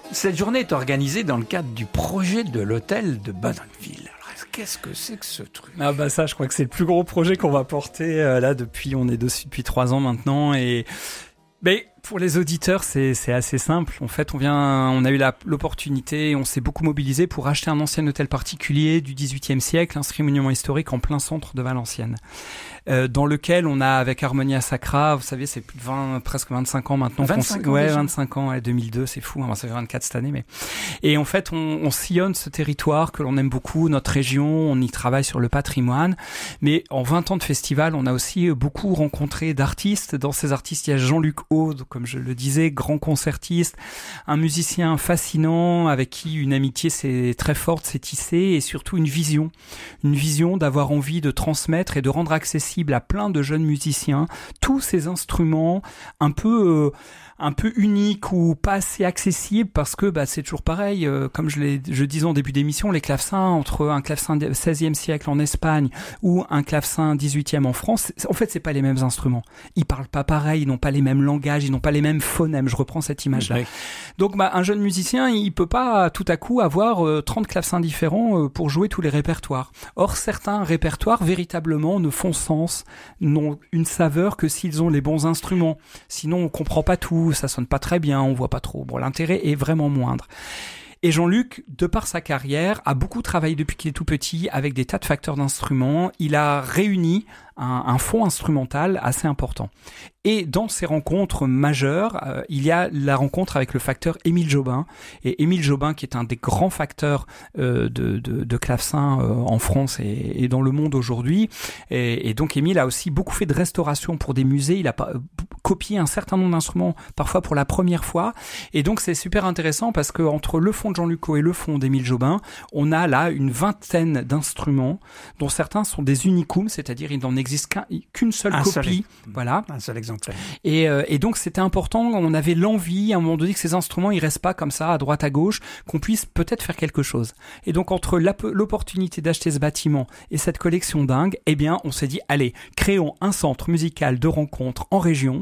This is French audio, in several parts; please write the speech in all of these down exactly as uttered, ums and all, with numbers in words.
Cette journée est organisée dans le cadre du projet de l'hôtel de Bonneville. Alors, qu'est-ce que c'est que ce truc ? Ah bah ça, je crois que c'est le plus gros projet qu'on va porter euh, là depuis, on est dessus depuis trois ans maintenant et... Mais pour les auditeurs, c'est, c'est assez simple. En fait, on vient, on a eu la, l'opportunité, on s'est beaucoup mobilisé pour acheter un ancien hôtel particulier du dix-huitième siècle, inscrit monument historique en plein centre de Valenciennes, euh, dans lequel on a, avec Harmonia Sacra, vous savez, c'est plus de vingt, presque vingt-cinq ans maintenant. vingt-cinq qu'on, ans ouais, déjà. vingt-cinq ans, ouais, deux mille deux, c'est fou, hein, ça fait vingt-quatre cette année, mais. Et en fait, on, on sillonne ce territoire que l'on aime beaucoup, notre région, on y travaille sur le patrimoine. Mais en vingt ans de festival, on a aussi beaucoup rencontré d'artistes. Dans ces artistes, il y a Jean-Luc Aude, comme je le disais, grand concertiste, un musicien fascinant avec qui une amitié s'est très forte s'est tissée et surtout une vision, une vision d'avoir envie de transmettre et de rendre accessible à plein de jeunes musiciens tous ces instruments un peu euh, un peu uniques ou pas assez accessibles parce que bah c'est toujours pareil, euh, comme je l'ai je disais en début d'émission, les clavecins entre un clavecin seizième siècle en Espagne ou un clavecin dix-huitième en France, en fait c'est pas les mêmes instruments. Ils parlent pas pareil, ils n'ont pas les mêmes langages, ils n'ont pas les mêmes phonèmes. Je reprends cette image-là. Oui. Donc bah un jeune musicien, il peut pas tout à coup avoir euh, trente clavecins différents euh, pour jouer tous les répertoires. Or certains répertoires véritablement ne font sens, n'ont une saveur que s'ils ont les bons instruments. Sinon on comprend pas tout. Ça sonne pas très bien, on voit pas trop. Bon, l'intérêt est vraiment moindre. Et Jean-Luc, de par sa carrière, a beaucoup travaillé depuis qu'il est tout petit avec des tas de facteurs d'instruments. Il a réuni un, un fonds instrumental assez important. Et dans ces rencontres majeures, euh, il y a la rencontre avec le facteur Émile Jobin. Et Émile Jobin, qui est un des grands facteurs euh, de, de, de clavecin euh, en France et, et dans le monde aujourd'hui. Et, et donc Émile a aussi beaucoup fait de restauration pour des musées. Il a pas, euh, copié un certain nombre d'instruments, parfois pour la première fois. Et donc c'est super intéressant parce que entre le fonds de Jean-Luc Aude et le fonds d'Émile Jobin, on a là une vingtaine d'instruments, dont certains sont des unicums, c'est-à-dire il n'en existe qu'un, qu'une seule un copie. Seul, voilà. Un seul exemplaire. Et, euh, et donc c'était important, on avait l'envie à un moment donné que ces instruments ils restent pas comme ça à droite à gauche, qu'on puisse peut-être faire quelque chose. Et donc entre l'opportunité d'acheter ce bâtiment et cette collection dingue, eh bien on s'est dit allez, créons un centre musical de rencontres en région.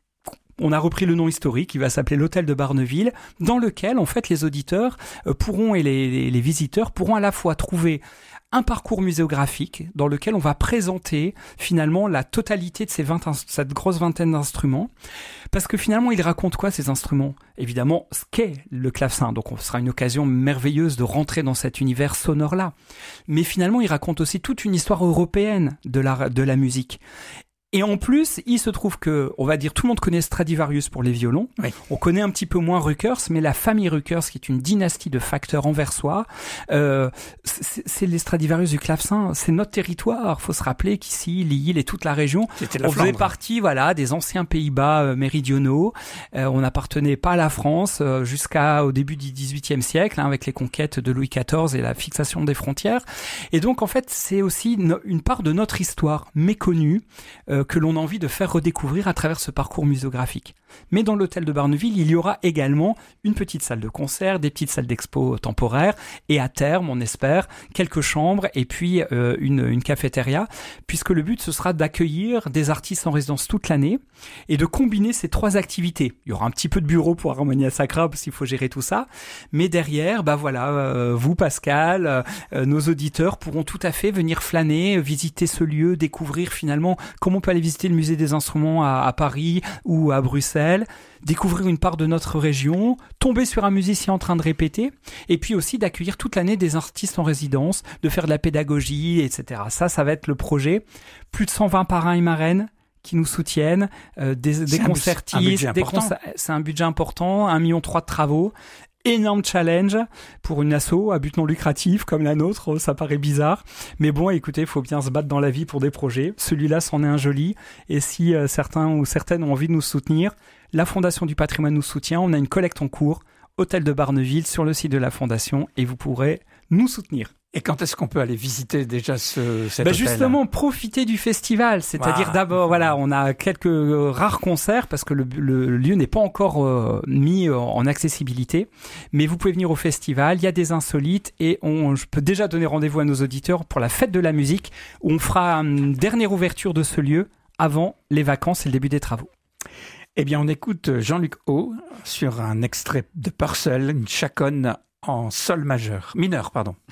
On a repris le nom historique, il va s'appeler l'hôtel de Barneville, dans lequel en fait les auditeurs euh, pourront et les, les, les visiteurs pourront à la fois trouver un parcours muséographique dans lequel on va présenter finalement la totalité de ces vingt, cette grosse vingtaine d'instruments. Parce que finalement, ils racontent quoi ces instruments ? Évidemment, ce qu'est le clavecin. Donc, ce sera une occasion merveilleuse de rentrer dans cet univers sonore-là. Mais finalement, ils racontent aussi toute une histoire européenne de la, de la musique. Et en plus, il se trouve que, on va dire, tout le monde connaît Stradivarius pour les violons. Oui. On connaît un petit peu moins Rückers, mais la famille Rückers, qui est une dynastie de facteurs anversois, euh, c'est, c'est les Stradivarius du clavecin. C'est notre territoire. Faut se rappeler qu'ici, Lille et toute la région, la on faisait Flandre. partie, voilà, des anciens Pays-Bas euh, méridionaux. Euh, on n'appartenait pas à la France euh, jusqu'au début du dix-huitième siècle, hein, avec les conquêtes de Louis quatorze et la fixation des frontières. Et donc, en fait, c'est aussi no- une part de notre histoire méconnue. Euh, que l'on a envie de faire redécouvrir à travers ce parcours muséographique. Mais dans l'hôtel de Barneville, il y aura également une petite salle de concert, des petites salles d'expo temporaires et à terme, on espère, quelques chambres et puis euh, une, une cafétéria, puisque le but, ce sera d'accueillir des artistes en résidence toute l'année et de combiner ces trois activités. Il y aura un petit peu de bureau pour Harmonia Sacra parce qu'il faut gérer tout ça, mais derrière, bah voilà, euh, vous Pascal, euh, nos auditeurs pourront tout à fait venir flâner, visiter ce lieu, découvrir finalement comment on peut aller visiter le musée des instruments à, à Paris ou à Bruxelles, découvrir une part de notre région, tomber sur un musicien en train de répéter, et puis aussi d'accueillir toute l'année des artistes en résidence, de faire de la pédagogie, et cetera. Ça, ça va être le projet. Plus de cent vingt parrains et marraines qui nous soutiennent, euh, des, des concertistes, des concer- c'est un budget important, un million trois de travaux. Énorme challenge pour une asso à but non lucratif comme la nôtre, ça paraît bizarre. Mais bon, écoutez, il faut bien se battre dans la vie pour des projets. Celui-là, c'en est un joli. Et si euh, certains ou certaines ont envie de nous soutenir, la Fondation du Patrimoine nous soutient. On a une collecte en cours, Hôtel de Barneville, sur le site de la Fondation, et vous pourrez nous soutenir. Et quand est-ce qu'on peut aller visiter déjà ce, cet bah hôtel ? Justement, profiter du festival. C'est-à-dire wow. d'abord, voilà, on a quelques euh, rares concerts parce que le, le lieu n'est pas encore euh, mis euh, en accessibilité. Mais vous pouvez venir au festival, il y a des insolites et on, je peux déjà donner rendez-vous à nos auditeurs pour la fête de la musique où on fera une dernière ouverture de ce lieu avant les vacances et le début des travaux. Eh bien, on écoute Jean-Luc Haut sur un extrait de Purcell, une chaconne en sol majeur, mineur, pardon.